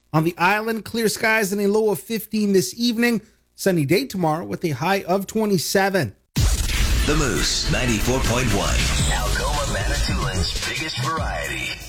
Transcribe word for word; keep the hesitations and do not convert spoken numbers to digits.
On the island, clear skies and a low of fifteen this evening. Sunny day tomorrow with a high of twenty-seven. The Moose ninety-four point one. Algoma, Manitoulин's biggest variety.